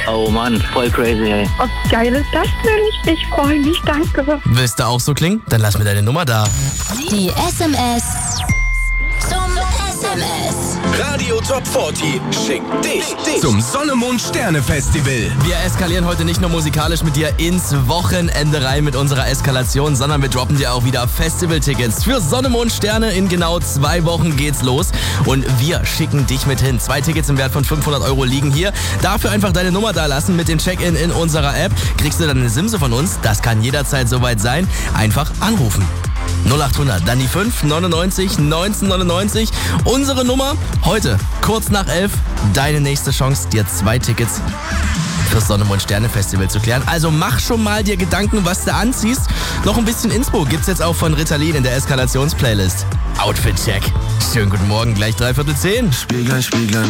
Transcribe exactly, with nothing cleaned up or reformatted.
Oh Mann, voll crazy, ey. Oh, geil ist das denn? Ich freue mich, danke. Willst du auch so klingen? Dann lass mir deine Nummer da. Die S M S zum S M S. Radio Top vierzig schickt dich, dich zum Sonne-Mond-Sterne-Festival. Wir eskalieren heute nicht nur musikalisch mit dir ins Wochenende rein mit unserer Eskalation, sondern wir droppen dir auch wieder Festival-Tickets. Für Sonne, Mond, Sterne in genau zwei Wochen geht's los und wir schicken dich mit hin. Zwei Tickets im Wert von fünfhundert Euro liegen hier. Dafür einfach deine Nummer da lassen mit dem Check-in in unserer App. Kriegst du dann eine Simse von uns, das kann jederzeit soweit sein. Einfach anrufen. null acht hundert, dann die fünf neunundneunzig neunzehnhundertneunundneunzig. Unsere Nummer heute, kurz nach elf, deine nächste Chance, dir zwei Tickets fürs Sonne, Mond, Sterne Festival zu klären. Also mach schon mal dir Gedanken, was du anziehst. Noch ein bisschen Inspo gibt's jetzt auch von Ritalin in der Eskalations-Playlist. Outfit-Check. Schönen guten Morgen, gleich dreiviertel zehn. Spieglein, Spieglein.